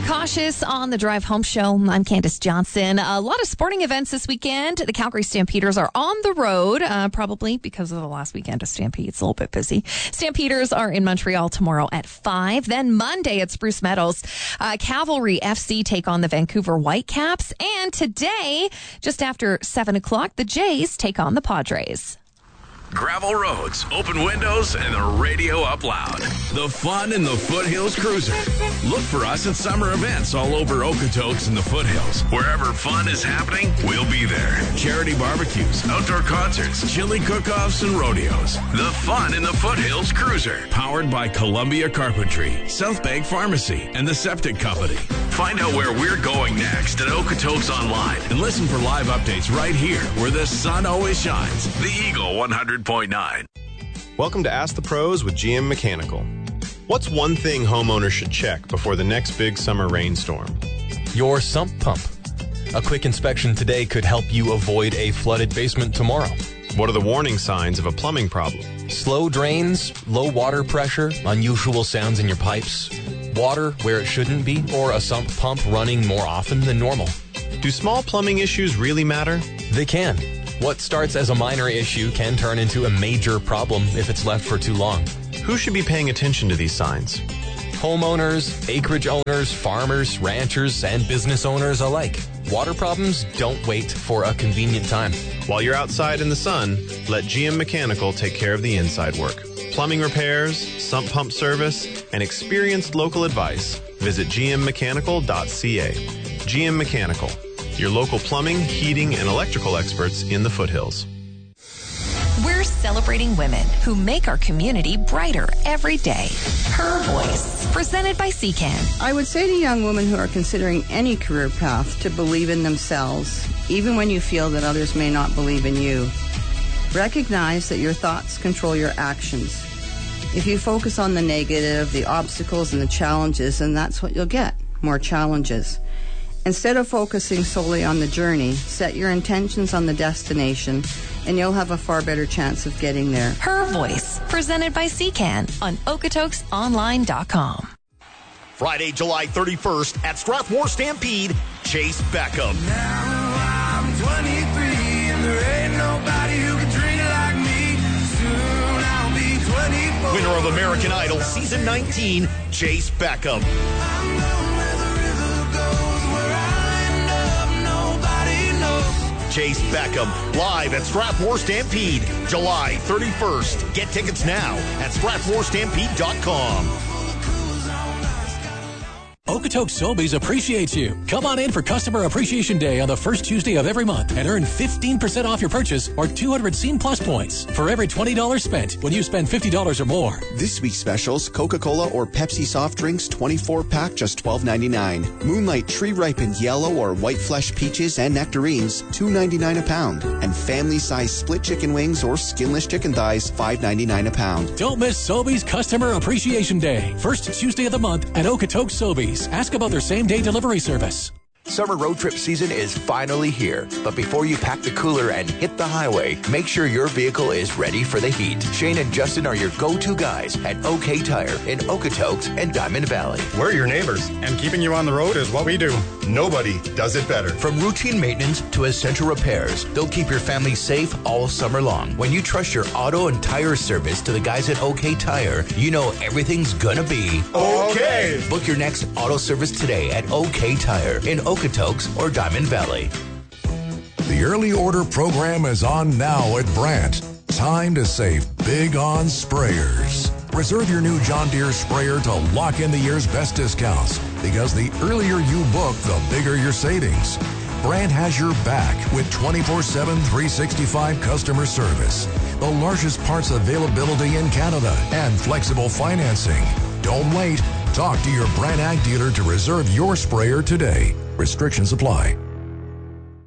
Cautious on the Drive Home Show. I'm Candace Johnson. A lot of sporting events this weekend. The Calgary Stampeders are on the road, probably because of the last weekend of Stampede. It's a little bit busy. Stampeders are in Montreal tomorrow at 5. Then Monday at Spruce Meadows, Cavalry FC take on the Vancouver Whitecaps. And today, just after 7 o'clock, the Jays take on the Padres. Gravel roads, open windows, and the radio up loud. The fun in the Foothills Cruiser. Look for us at summer events all over Okotoks and the Foothills. Wherever fun is happening, we'll be there. Charity barbecues, outdoor concerts, chili cook-offs, and rodeos. The fun in the Foothills Cruiser. Powered by Columbia Carpentry, South Bank Pharmacy, and the Septic Company. Find out where we're going next at Okotoks Online and listen for live updates right here where the sun always shines. The Eagle 100.9. Welcome to Ask the Pros with GM Mechanical. What's one thing homeowners should check before the next big summer rainstorm? Your sump pump. A quick inspection today could help you avoid a flooded basement tomorrow. What are the warning signs of a plumbing problem? Slow drains, low water pressure, unusual sounds in your pipes, water where it shouldn't be, or a sump pump running more often than normal. Do small plumbing issues really matter? They can. What starts as a minor issue can turn into a major problem if it's left for too long. Who should be paying attention to these signs? Homeowners, acreage owners, farmers, ranchers, and business owners alike. Water problems don't wait for a convenient time. While you're outside in the sun, let GM Mechanical take care of the inside work. Plumbing repairs, sump pump service, and experienced local advice. Visit gmmechanical.ca. GM Mechanical, your local plumbing, heating, and electrical experts in the Foothills. We're celebrating women who make our community brighter every day. Her Voice, presented by CCAN. I would say to young women who are considering any career path to believe in themselves, even when you feel that others may not believe in you. Recognize that your thoughts control your actions. If you focus on the negative, the obstacles, and the challenges, then that's what you'll get, more challenges. Instead of focusing solely on the journey, set your intentions on the destination, and you'll have a far better chance of getting there. Her Voice, presented by CCAN on OkotoksOnline.com. Friday, July 31st at Strathmore Stampede, Chase Beckham. Now I'm 23 and there ain't nobody who can treat it like me. Soon I'll be 24. Winner of American Idol Season 19, Chase Beckham. Chase Beckham, live at Strathmore Stampede, July 31st. Get tickets now at StrathmoreStampede.com. Okotoks Sobeys appreciates you. Come on in for Customer Appreciation Day on the first Tuesday of every month and earn 15% off your purchase or 200 Scene Plus points for every $20 spent when you spend $50 or more. This week's specials, Coca-Cola or Pepsi soft drinks, 24-pack, just $12.99. Moonlight tree-ripened yellow or white flesh peaches and nectarines, $2.99 a pound. And family-sized split chicken wings or skinless chicken thighs, $5.99 a pound. Don't miss Sobeys Customer Appreciation Day, first Tuesday of the month at Okotoks Sobeys. Ask about their same-day delivery service. Summer road trip season is finally here, but before you pack the cooler and hit the highway, make sure your vehicle is ready for the heat. Shane and Justin are your go-to guys at OK Tire in Okotoks and Diamond Valley. We're your neighbors, and keeping you on the road is what we do. Nobody does it better. From routine maintenance to essential repairs, they'll keep your family safe all summer long. When you trust your auto and tire service to the guys at OK Tire, you know everything's gonna be okay. Book your next auto service today at OK Tire in Okotoks or Diamond Valley. The early order program is on now at Brandt. Time to save big on sprayers. Reserve your new John Deere sprayer to lock in the year's best discounts, because the earlier you book, the bigger your savings. Brandt has your back with 24/7, 365 customer service, the largest parts availability in Canada, and flexible financing. Don't wait. Talk to your Brandt Ag dealer to reserve your sprayer today. Restrictions apply.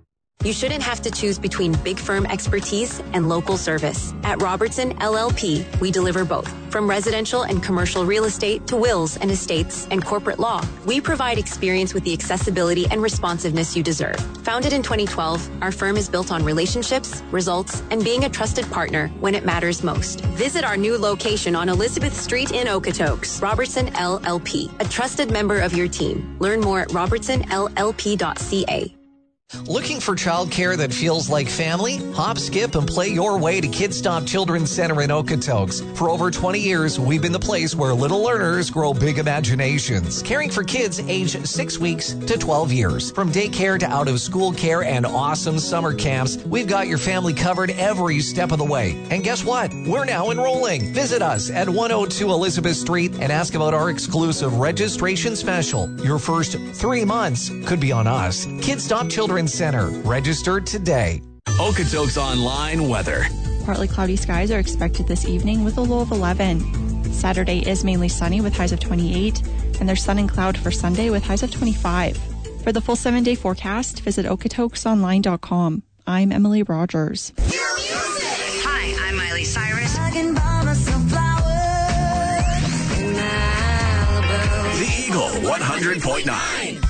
You shouldn't have to choose between big firm expertise and local service. At Robertson LLP, we deliver both. From residential and commercial real estate to wills and estates and corporate law, we provide experience with the accessibility and responsiveness you deserve. Founded in 2012, our firm is built on relationships, results, and being a trusted partner when it matters most. Visit our new location on Elizabeth Street in Okotoks. Robertson LLP, a trusted member of your team. Learn more at robertsonllp.ca. Looking for childcare that feels like family? Hop, skip, and play your way to Kids Stop Children's Center in Okotoks. For over 20 years, we've been the place where little learners grow big imaginations. Caring for kids aged 6 weeks to 12 years. From daycare to out-of-school care and awesome summer camps, we've got your family covered every step of the way. And guess what? We're now enrolling. Visit us at 102 Elizabeth Street and ask about our exclusive registration special. Your first 3 months could be on us. Kids Stop Children's Center. Register today. Okotoks Online weather. Partly cloudy skies are expected this evening with a low of 11. Saturday is mainly sunny with highs of 28, and there's sun and cloud for Sunday with highs of 25. For the full 7-day forecast, visit okotoksonline.com. I'm Emily Rogers. Hi, I'm Miley Cyrus. The Eagle 100.9.